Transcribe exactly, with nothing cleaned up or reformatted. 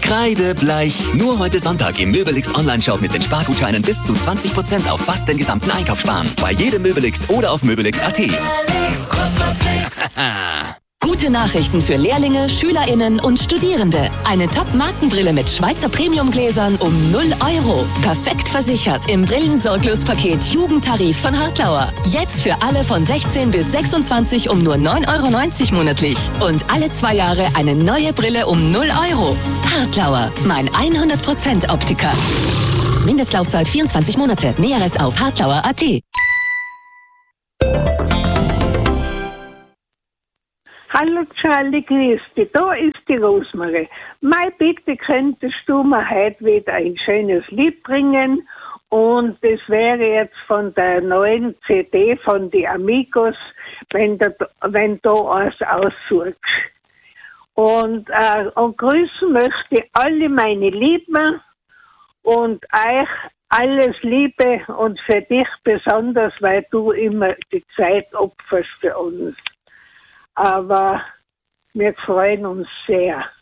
Kreidebleich. Nur heute Sonntag im Möbelix Online-Shop mit den Spargutscheinen bis zu zwanzig Prozent auf fast den gesamten Einkauf sparen. Bei jedem Möbelix oder auf möbelix punkt at. Gute Nachrichten für Lehrlinge, SchülerInnen und Studierende. Eine Top-Markenbrille mit Schweizer Premiumgläsern um null Euro. Perfekt versichert im Brillensorglospaket Jugendtarif von Hartlauer. Jetzt für alle von sechzehn bis sechsundzwanzig um nur neun Euro neunzig monatlich. Und alle zwei Jahre eine neue Brille um null Euro. Hartlauer, mein hundert Prozent Optiker. Mindestlaufzeit vierundzwanzig Monate. Näheres auf hartlauer punkt at. Hallo Charlie, grüß dich. Da ist die Rosmarie. Mai, bitte könntest du mir heute wieder ein schönes Lied bringen. Und das wäre jetzt von der neuen C D von die Amigos, wenn du, wenn du eins aussuchst. Und, äh, und grüßen möchte ich alle meine Lieben und euch alles Liebe und für dich besonders, weil du immer die Zeit opferst für uns. Aber wir freuen uns sehr.